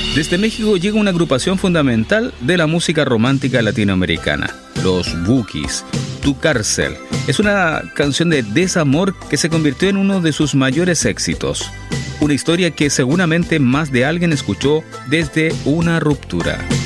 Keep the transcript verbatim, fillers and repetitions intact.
Desde México llega una agrupación fundamental de la música romántica latinoamericana, los Bukis. Tu cárcel es una canción de desamor que se convirtió en uno de sus mayores éxitos. Una historia que seguramente más de alguien escuchó desde una ruptura.